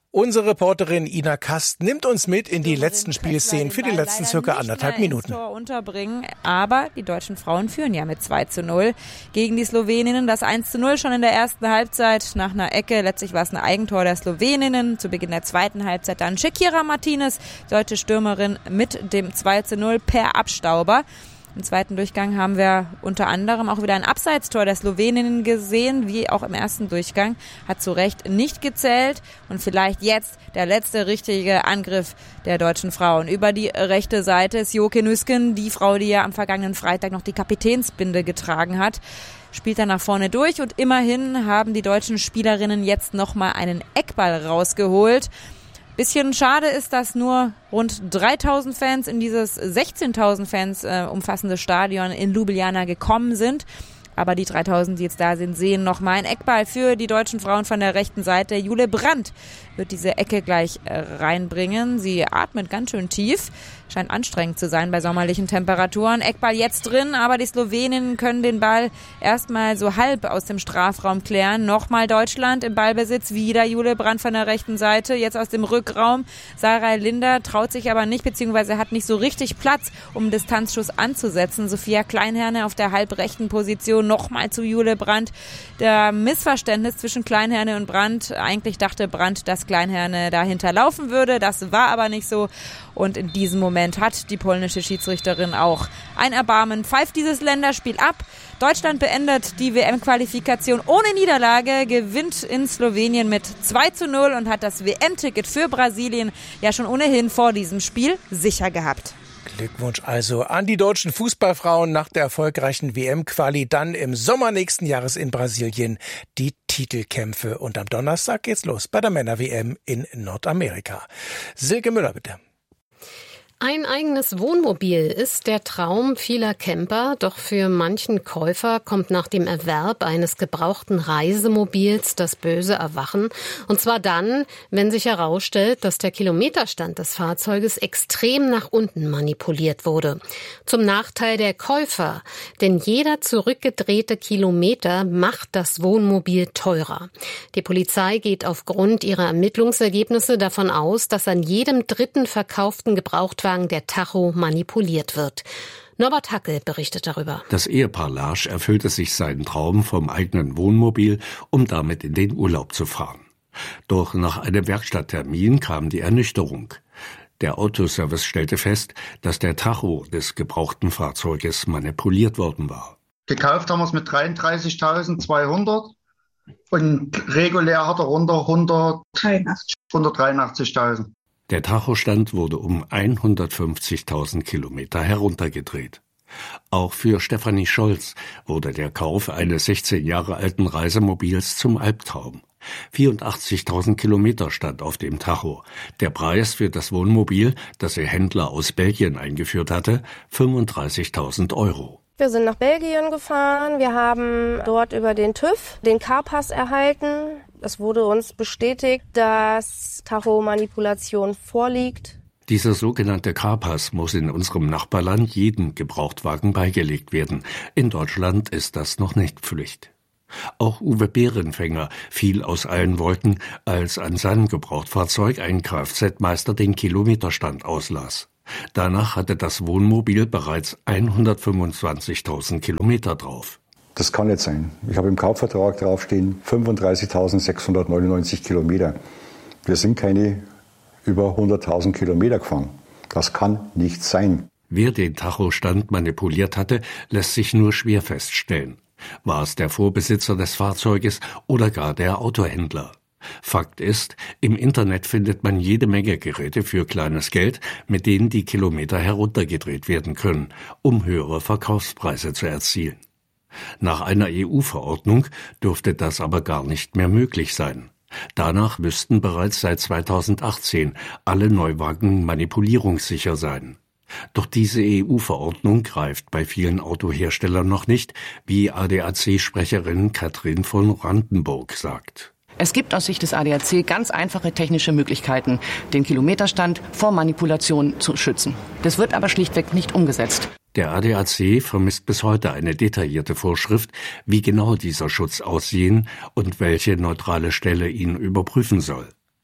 Unsere Reporterin Ina Kast nimmt uns mit in die letzten Spielszenen für die letzten circa 1,5 Minuten. Tor unterbringen, aber die deutschen Frauen führen ja mit 2:0 gegen die Sloweninnen. Das 1:0 schon in der ersten Halbzeit nach einer Ecke. Letztlich war es ein Eigentor der Sloweninnen. Zu Beginn der zweiten Halbzeit dann Shakira Martinez, deutsche Stürmerin, mit dem 2:0 per Abstauber. Im zweiten Durchgang haben wir unter anderem auch wieder ein Abseitstor der Sloweninnen gesehen, wie auch im ersten Durchgang. Hat zu Recht nicht gezählt. Und vielleicht jetzt der letzte richtige Angriff der deutschen Frauen. Über die rechte Seite ist Joke Nüsken, die Frau, die ja am vergangenen Freitag noch die Kapitänsbinde getragen hat. Spielt dann nach vorne durch und immerhin haben die deutschen Spielerinnen jetzt nochmal einen Eckball rausgeholt. Bisschen schade ist, dass nur rund 3.000 Fans in dieses 16.000 Fans umfassende Stadion in Ljubljana gekommen sind. Aber die 3.000, die jetzt da sind, sehen nochmal einen Eckball für die deutschen Frauen von der rechten Seite. Jule Brandt wird diese Ecke gleich reinbringen. Sie atmet ganz schön tief. Scheint anstrengend zu sein bei sommerlichen Temperaturen. Eckball jetzt drin, aber die Sloweninnen können den Ball erstmal so halb aus dem Strafraum klären. Nochmal Deutschland im Ballbesitz. Wieder Jule Brandt von der rechten Seite. Jetzt aus dem Rückraum. Sarah Linder traut sich aber nicht, beziehungsweise hat nicht so richtig Platz, um einen Distanzschuss anzusetzen. Sophia Kleinherne auf der halbrechten Position. Nochmal zu Jule Brandt. Der Missverständnis zwischen Kleinherne und Brandt. Eigentlich dachte Brandt, dass Kleinherne dahinter laufen würde. Das war aber nicht so. Und in diesem Moment hat die polnische Schiedsrichterin auch ein Erbarmen. Pfeift dieses Länderspiel ab. Deutschland beendet die WM-Qualifikation ohne Niederlage, gewinnt in Slowenien mit 2:0 und hat das WM-Ticket für Brasilien ja schon ohnehin vor diesem Spiel sicher gehabt. Glückwunsch also an die deutschen Fußballfrauen nach der erfolgreichen WM-Quali. Dann im Sommer nächsten Jahres in Brasilien die Titelkämpfe. Und am Donnerstag geht's los bei der Männer-WM in Nordamerika. Silke Müller, bitte. Ein eigenes Wohnmobil ist der Traum vieler Camper, doch für manchen Käufer kommt nach dem Erwerb eines gebrauchten Reisemobils das böse Erwachen. Und zwar dann, wenn sich herausstellt, dass der Kilometerstand des Fahrzeuges extrem nach unten manipuliert wurde. Zum Nachteil der Käufer, denn jeder zurückgedrehte Kilometer macht das Wohnmobil teurer. Die Polizei geht aufgrund ihrer Ermittlungsergebnisse davon aus, dass an jedem dritten verkauften Gebrauchtwagen der Tacho manipuliert wird. Norbert Hackel berichtet darüber. Das Ehepaar Larsch erfüllte sich seinen Traum vom eigenen Wohnmobil, um damit in den Urlaub zu fahren. Doch nach einem Werkstatttermin kam die Ernüchterung. Der Autoservice stellte fest, dass der Tacho des gebrauchten Fahrzeuges manipuliert worden war. Gekauft haben wir es mit 33.200 und regulär hat er runter 183.000. Der Tachostand wurde um 150.000 Kilometer heruntergedreht. Auch für Stefanie Scholz wurde der Kauf eines 16 Jahre alten Reisemobils zum Albtraum. 84.000 Kilometer stand auf dem Tacho. Der Preis für das Wohnmobil, das ihr Händler aus Belgien eingeführt hatte, 35.000 Euro. Wir sind nach Belgien gefahren, wir haben dort über den TÜV den Carpass erhalten. Es wurde uns bestätigt, dass Tachomanipulation vorliegt. Dieser sogenannte Carpass muss in unserem Nachbarland jedem Gebrauchtwagen beigelegt werden. In Deutschland ist das noch nicht Pflicht. Auch Uwe Bärenfänger fiel aus allen Wolken, als an seinem Gebrauchtfahrzeug ein Kfz-Meister den Kilometerstand auslas. Danach hatte das Wohnmobil bereits 125.000 Kilometer drauf. Das kann nicht sein. Ich habe im Kaufvertrag draufstehen 35.699 Kilometer. Wir sind keine über 100.000 Kilometer gefahren. Das kann nicht sein. Wer den Tachostand manipuliert hatte, lässt sich nur schwer feststellen. War es der Vorbesitzer des Fahrzeuges oder gar der Autohändler? Fakt ist, im Internet findet man jede Menge Geräte für kleines Geld, mit denen die Kilometer heruntergedreht werden können, um höhere Verkaufspreise zu erzielen. Nach einer EU-Verordnung dürfte das aber gar nicht mehr möglich sein. Danach müssten bereits seit 2018 alle Neuwagen manipulierungssicher sein. Doch diese EU-Verordnung greift bei vielen Autoherstellern noch nicht, wie ADAC-Sprecherin Katrin von Randenburg sagt. Es gibt aus Sicht des ADAC ganz einfache technische Möglichkeiten, den Kilometerstand vor Manipulation zu schützen. Das wird aber schlichtweg nicht umgesetzt. Der ADAC vermisst bis heute eine detaillierte Vorschrift, wie genau dieser Schutz aussehen und welche neutrale Stelle ihn überprüfen soll.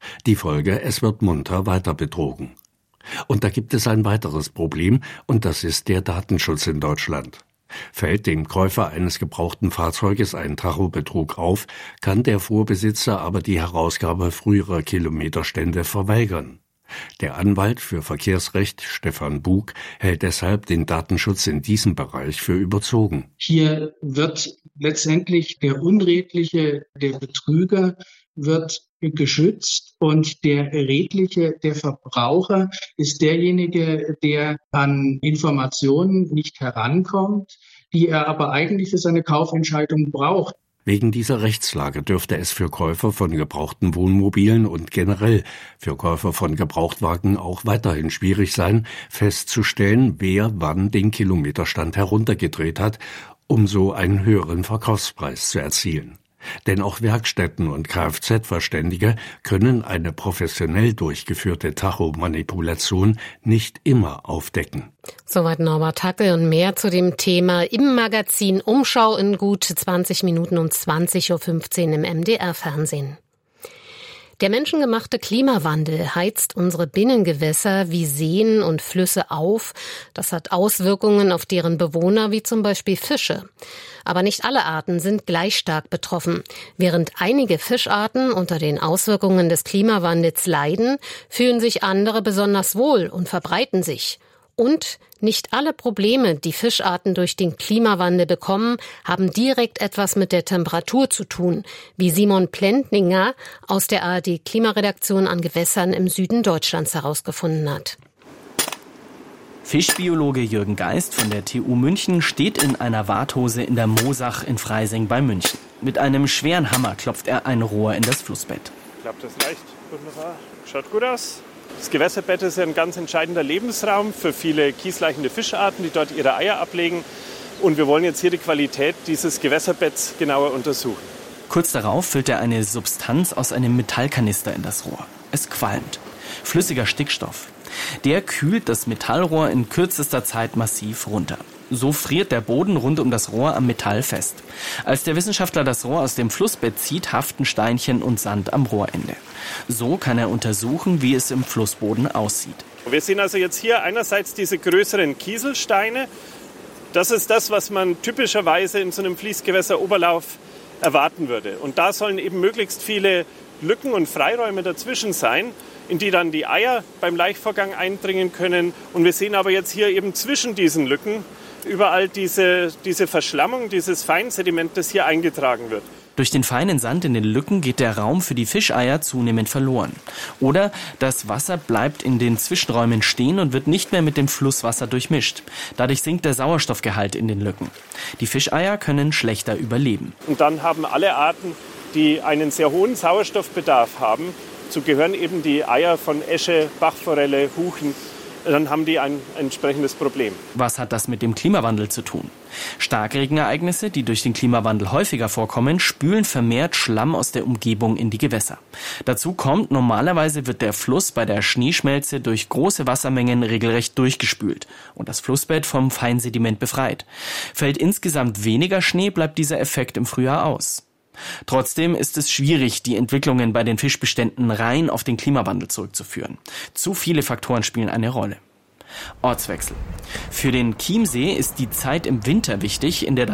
Die Folge, es wird munter weiter betrogen. Und da gibt es ein weiteres Problem, und das ist der Datenschutz in Deutschland. Fällt dem Käufer eines gebrauchten Fahrzeuges ein Tachobetrug auf, kann der Vorbesitzer aber die Herausgabe früherer Kilometerstände verweigern. Der Anwalt für Verkehrsrecht, Stefan Bug, hält deshalb den Datenschutz in diesem Bereich für überzogen. Hier wird letztendlich der Unredliche, der Betrüger, wird geschützt und der Redliche, der Verbraucher, ist derjenige, der an Informationen nicht herankommt, die er aber eigentlich für seine Kaufentscheidung braucht. Wegen dieser Rechtslage dürfte es für Käufer von gebrauchten Wohnmobilen und generell für Käufer von Gebrauchtwagen auch weiterhin schwierig sein, festzustellen, wer wann den Kilometerstand heruntergedreht hat, um so einen höheren Verkaufspreis zu erzielen. Denn auch Werkstätten und Kfz-Verständige können eine professionell durchgeführte Tachomanipulation nicht immer aufdecken. Soweit Norbert Hackel und mehr zu dem Thema im Magazin Umschau in gut 20 Minuten um 20.15 Uhr im MDR-Fernsehen. Der menschengemachte Klimawandel heizt unsere Binnengewässer wie Seen und Flüsse auf. Das hat Auswirkungen auf deren Bewohner, wie zum Beispiel Fische. Aber nicht alle Arten sind gleich stark betroffen. Während einige Fischarten unter den Auswirkungen des Klimawandels leiden, fühlen sich andere besonders wohl und verbreiten sich. Und nicht alle Probleme, die Fischarten durch den Klimawandel bekommen, haben direkt etwas mit der Temperatur zu tun, wie Simon Plentninger aus der ARD-Klimaredaktion an Gewässern im Süden Deutschlands herausgefunden hat. Fischbiologe Jürgen Geist von der TU München steht in einer Warthose in der Moosach in Freising bei München. Mit einem schweren Hammer klopft er ein Rohr in das Flussbett. Klappt das leicht, wunderbar. Schaut gut aus. Das Gewässerbett ist ja ein ganz entscheidender Lebensraum für viele kiesleichende Fischarten, die dort ihre Eier ablegen. Und wir wollen jetzt hier die Qualität dieses Gewässerbetts genauer untersuchen. Kurz darauf füllt er eine Substanz aus einem Metallkanister in das Rohr. Es qualmt. Flüssiger Stickstoff. Der kühlt das Metallrohr in kürzester Zeit massiv runter. So friert der Boden rund um das Rohr am Metall fest. Als der Wissenschaftler das Rohr aus dem Flussbett zieht, haften Steinchen und Sand am Rohrende. So kann er untersuchen, wie es im Flussboden aussieht. Wir sehen also jetzt hier einerseits diese größeren Kieselsteine. Das ist das, was man typischerweise in so einem Fließgewässeroberlauf erwarten würde. Und da sollen eben möglichst viele Lücken und Freiräume dazwischen sein, in die dann die Eier beim Laichvorgang eindringen können. Und wir sehen aber jetzt hier eben zwischen diesen Lücken überall diese Verschlammung, dieses Feinsediment, das hier eingetragen wird. Durch den feinen Sand in den Lücken geht der Raum für die Fischeier zunehmend verloren. Oder das Wasser bleibt in den Zwischenräumen stehen und wird nicht mehr mit dem Flusswasser durchmischt. Dadurch sinkt der Sauerstoffgehalt in den Lücken. Die Fischeier können schlechter überleben. Und dann haben alle Arten, die einen sehr hohen Sauerstoffbedarf haben, dazu gehören eben die Eier von Esche, Bachforelle, Huchen, dann haben die ein entsprechendes Problem. Was hat das mit dem Klimawandel zu tun? Starkregenereignisse, die durch den Klimawandel häufiger vorkommen, spülen vermehrt Schlamm aus der Umgebung in die Gewässer. Dazu kommt, normalerweise wird der Fluss bei der Schneeschmelze durch große Wassermengen regelrecht durchgespült und das Flussbett vom Feinsediment befreit. Fällt insgesamt weniger Schnee, bleibt dieser Effekt im Frühjahr aus. Trotzdem ist es schwierig, die Entwicklungen bei den Fischbeständen rein auf den Klimawandel zurückzuführen. Zu viele Faktoren spielen eine Rolle. Ortswechsel. Für den Chiemsee ist die Zeit im Winter wichtig, in der